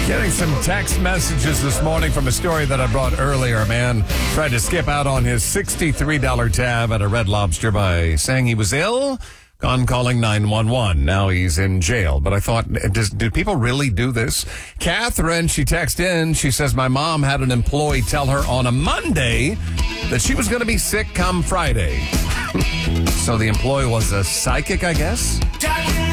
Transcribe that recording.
Getting some text messages this morning from a story that I brought earlier. A man tried to skip out on his $63 tab at a Red Lobster by saying he was ill, gone calling 911. Now he's in jail. But I thought, do people really do this? Catherine, she texted in. She says, my mom had an employee tell her on a Monday that she was going to be sick come Friday. So the employee was a psychic, I guess?